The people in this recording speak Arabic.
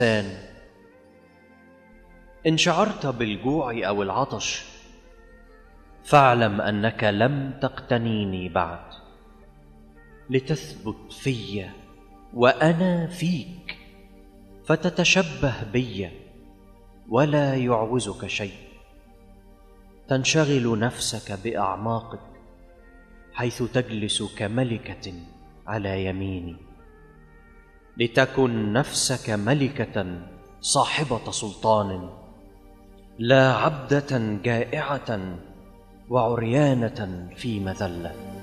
إن شعرت بالجوع أو العطش فاعلم أنك لم تقتنيني بعد، لتثبت في وأنا فيك، فتتشبه بي ولا يعوزك شيء. تنشغل نفسك بأعماقك حيث تجلس كملكة على يميني، لتكن نفسك ملكة صاحبة سلطان، لا عبدة جائعة وعريانة في مذلة.